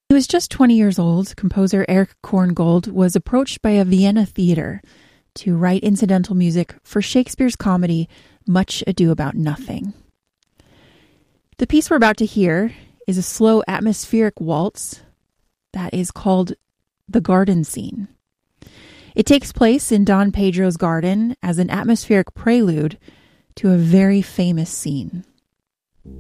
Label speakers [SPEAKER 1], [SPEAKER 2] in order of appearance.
[SPEAKER 1] He was just 20 years old. Composer Erich Korngold was approached by a Vienna theater to write incidental music for Shakespeare's comedy Much Ado About Nothing. The piece we're about to hear is a slow atmospheric waltz that is called The Garden Scene. It takes place in Don Pedro's garden as an atmospheric prelude to a very famous scene.